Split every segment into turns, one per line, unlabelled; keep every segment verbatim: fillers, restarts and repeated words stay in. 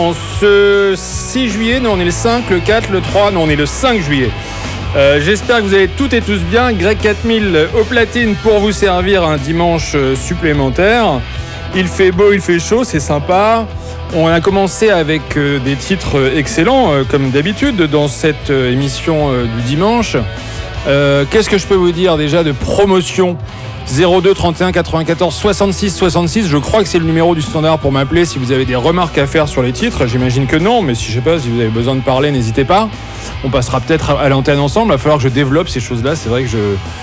En ce six juillet, non, on est le cinq, le quatre, le trois, non, on est le cinq juillet. Euh, j'espère que vous allez toutes et tous bien. Greg quatre mille au platine pour vous servir un dimanche supplémentaire. Il fait beau, il fait chaud, c'est sympa. On a commencé avec euh, des titres excellents, euh, comme d'habitude, dans cette euh, émission euh, du dimanche. Euh, qu'est-ce que je peux vous dire déjà de promotion ? zéro deux trente et un quatre-vingt-quatorze soixante-six soixante-six, je crois que c'est le numéro du standard pour m'appeler si vous avez des remarques à faire sur les titres. J'imagine que non, mais si je sais pas, si vous avez besoin de parler, n'hésitez pas. On passera peut-être à l'antenne ensemble. Il va falloir que je développe ces choses-là. C'est vrai que je,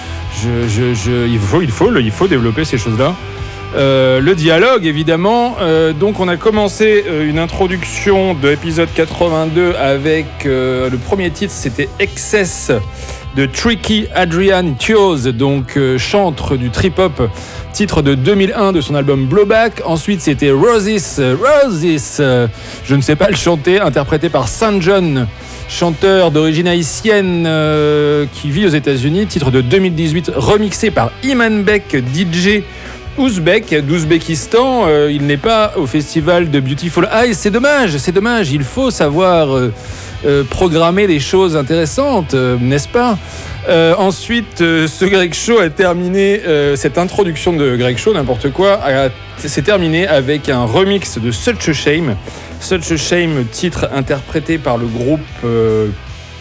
je, je, je il faut, il faut, il faut développer ces choses-là. Euh, le dialogue, évidemment. Euh, donc, on a commencé euh, une introduction de l'épisode quatre-vingt-deux avec euh, le premier titre, c'était Excess de Tricky Adrian Tioz, donc euh, chantre du trip-hop, titre de deux mille un de son album Blowback. Ensuite, c'était Roses, Roses, euh, je ne sais pas le chanter, interprété par Saint John, chanteur d'origine haïtienne euh, qui vit aux États-Unis, titre de deux mille dix-huit, remixé par Iman Beck, D J ouzbek d'Ouzbékistan. Euh, il n'est pas au festival de Beautiful Eyes. C'est dommage, c'est dommage. Il faut savoir euh, euh, programmer des choses intéressantes, euh, n'est-ce pas ? euh, Ensuite, euh, ce Greg Show a terminé, euh, cette introduction de Greg Show, n'importe quoi, a, s'est terminé avec un remix de Such a Shame. Such a Shame, titre interprété par le groupe, euh,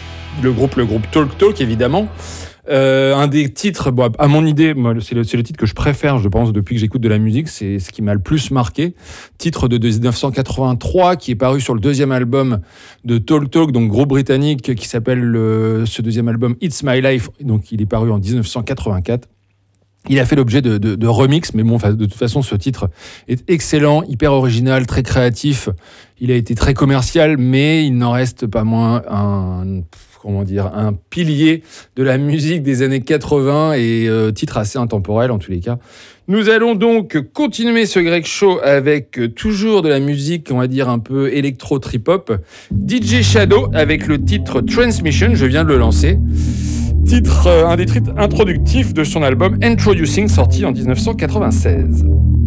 le groupe, le groupe Talk Talk, évidemment. Euh, un des titres, bon, à mon idée, moi, c'est, le, c'est le titre que je préfère, je pense, depuis que j'écoute de la musique. C'est ce qui m'a le plus marqué. Titre de dix-neuf cent quatre-vingt-trois, qui est paru sur le deuxième album de Talk Talk, donc groupe britannique, qui s'appelle le, ce deuxième album It's My Life. Donc, il est paru en dix-neuf cent quatre-vingt-quatre. Il a fait l'objet de, de, de remix, mais bon, de toute façon, ce titre est excellent, hyper original, très créatif. Il a été très commercial, mais il n'en reste pas moins un, comment dire, un pilier de la musique des années quatre-vingts et euh, titre assez intemporel en tous les cas. Nous allons donc continuer ce Greg Show avec euh, toujours de la musique, on va dire un peu électro-trip-hop. D J Shadow avec le titre Transmission, je viens de le lancer. Titre, euh, un des titres introductifs de son album Introducing, sorti en dix-neuf cent quatre-vingt-seize.